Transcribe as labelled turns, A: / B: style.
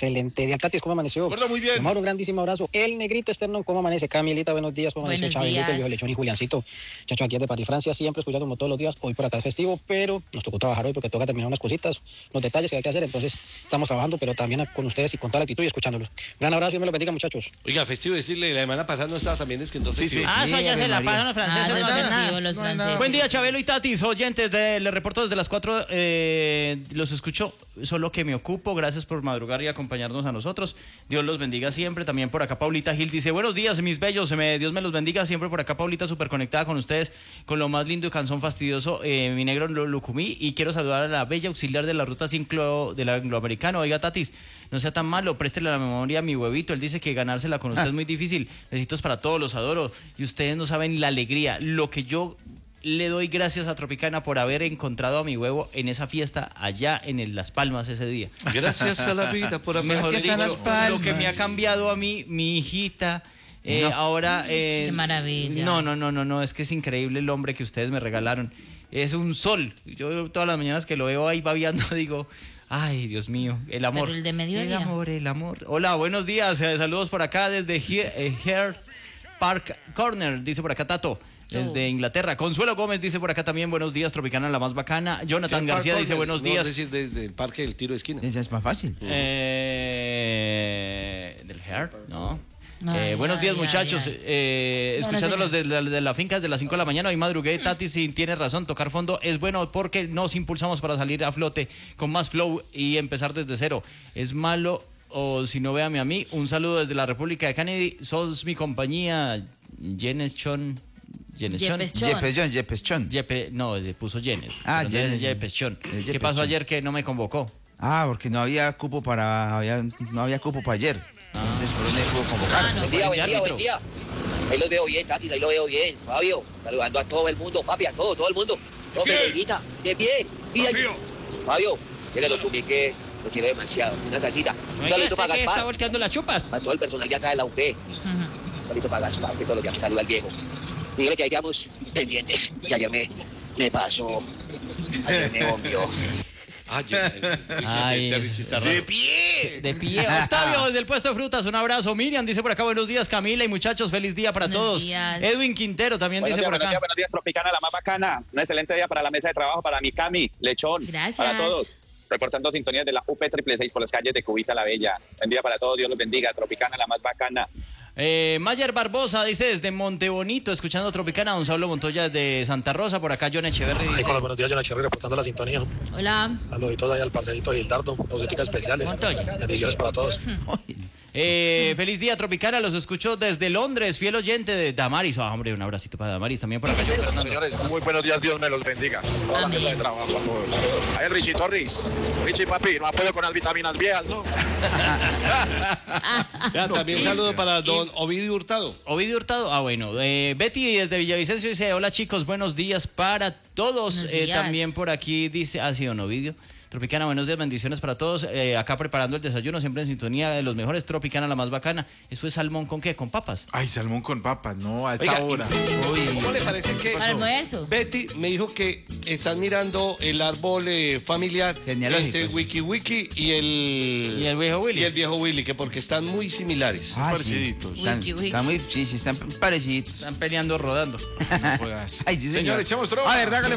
A: excelente día. Tatis, ¿cómo amaneció?
B: Gordo, muy bien.
A: Mauro, un grandísimo abrazo. El negrito externo, ¿cómo amanece? Camilita, buenos días. ¿Cómo amaneció? Chabelito, el viejo lechón y Juliancito. Chacho, aquí es de París, Francia, siempre escuchando todos los días. Hoy por acá es festivo, pero nos tocó trabajar hoy porque toca terminar unas cositas, los detalles que hay que hacer. Entonces, estamos trabajando, pero también con ustedes y con toda la actitud y escuchándolos. Gran abrazo, Dios me los bendiga, muchachos.
B: Oiga, festivo decirle, la semana pasada no estaba también, es que entonces...
C: Sí.
D: Eso ya se la pasan los franceses.
E: no
D: no
E: es
D: hacen nada.
E: festivo, los franceses.
D: Buen día, Chabelo y Tatis, oyentes, les reporto desde las 4, los escucho, solo que me ocupo, gracias por madrugar y acompañarnos a nosotros, Dios los bendiga siempre. También por acá Paulita Gil dice, buenos días mis bellos, Dios me los bendiga siempre. Por acá Paulita súper conectada con ustedes, con lo más lindo y canzón fastidioso, mi negro Lucumí, y quiero saludar a la bella auxiliar de la ruta 5 del angloamericano. Oiga Tatis, no sea tan malo, préstele la memoria a mi huevito, él dice que ganársela con usted es muy difícil, besitos para todos, los adoro, y ustedes no saben la alegría, lo que yo le doy gracias a Tropicana por haber encontrado a mi huevo en esa fiesta allá en Las Palmas ese día.
B: Gracias a la vida por haber...
D: Mejor
C: Gracias a
D: dicho,
C: Las Palmas.
D: lo que me ha cambiado a mí, mi hijita, ahora...
E: Qué maravilla.
D: No, es que es increíble el hombre que ustedes me regalaron. Es un sol. Yo todas las mañanas que lo veo ahí babeando digo... Ay, Dios mío, el amor.
E: Pero el de mediodía.
D: El amor. Hola, buenos días. Saludos por acá desde Hare Park Corner, dice por acá Tato. Desde Inglaterra. Consuelo Gómez dice por acá también, buenos días, Tropicana, la más bacana. Jonathan García dice, buenos días.
B: Es decir, del parque del tiro de esquina.
C: Esa es más fácil.
D: ¿Del Hare? No. Buenos días, muchachos. Escuchándolos de la finca desde las 5 de la mañana. Hoy madrugué, Tati, si tiene razón, tocar fondo es bueno porque nos impulsamos para salir a flote con más flow y empezar desde cero. Es malo, o si no, véame a mí. Un saludo desde la República de Kennedy. Sos mi compañía, Jenes Chon.
C: Yepes Chon.
D: No, le puso Jenes.
C: Jenes.
D: Chon.
C: Jenes
D: ¿Qué pasó
C: Chon.
D: ayer que no me convocó?
C: Porque no había cupo para ayer. Entonces por eso me pudo convocar.
E: no,
F: Buen día. Ahí los veo bien, Tatis, ahí lo veo bien. Fabio, saludando a todo el mundo, papi, a todo el mundo. No, Pereirita, de pie. Mira, Fabio, que lo publiqué que lo quiero demasiado. Una salsita. Un saludito para
D: ¿Está
F: Gaspar.
D: volteando las chupas?
F: Para todo el personal de acá de la UP. Un saludito para Gaspar, que todos los días me saluda el viejo. Dígale que ahí quedamos pendientes. Y ayer me pasó. Ayer me bombió.
B: ¡De pie!
D: De pie. Octavio, desde el puesto de frutas, un abrazo. Miriam dice por acá, buenos días, Camila y muchachos, feliz día para
E: Buenos
D: todos.
E: días.
D: Edwin Quintero también dice por acá.
G: Buenos días, Tropicana, la más bacana. Un excelente día para la mesa de trabajo, para mi Cami, Lechón.
E: Gracias.
G: Para todos. Reportando sintonías de la UP 666 por las calles de Cubita la Bella. Buen día para todos, Dios los bendiga. Tropicana, la más bacana.
D: Mayer Barbosa dice desde Montebonito, escuchando Tropicana. Un saludo Montoya desde Santa Rosa. Por acá John Echeverry dice.
H: Hola, buenos días, John Echeverry, reportando la sintonía.
E: Hola.
H: Saluditos ahí al parcerito Gildardo, músicas especiales.
D: Montoya.
H: Bendiciones para todos.
D: Feliz día, Tropicana. Los escucho desde Londres, fiel oyente de Damaris. Hombre, un abracito para Damaris. También por acá John Fernando.
G: Señores, muy buenos días, Dios me los bendiga. Toda la
E: Amén.
G: mesa de trabajo a todos. Ahí el Richie Torres. Richie, papi, no apoyo con las vitaminas viejas, ¿no?
B: También saludo para don Ovidio Hurtado.
D: Ovidio Hurtado, bueno. Betty desde Villavicencio dice, hola chicos, buenos días para todos.
E: Buenos días.
D: También por aquí dice, sí, don Ovidio. Tropicana, buenos días, bendiciones para todos. Acá preparando el desayuno, siempre en sintonía de los mejores. Tropicana, la más bacana. ¿Eso es salmón con qué? ¿Con papas?
I: Ay, salmón con papas, no, a esta
B: Oiga,
I: hora.
B: ¿Cómo le parece que
E: Para almuerzo.
B: Betty me dijo que están mirando el árbol familiar
C: Genealógico.
B: entre Wiki y
D: ¿Y el viejo Willy?
B: y el viejo Willy, que porque están muy similares.
I: Pareciditos.
C: Están muy, sí, están parecidos.
D: Están peleando rodando.
I: No jodas.
C: Ay, sí,
I: Señor, echemos droga.
C: ¿Verdad que